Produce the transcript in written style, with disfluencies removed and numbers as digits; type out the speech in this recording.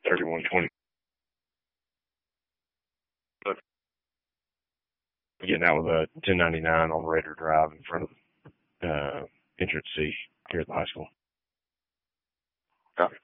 3120. But getting out with a 1099 on Raider Drive in front of entrance C here at the high school. Copy.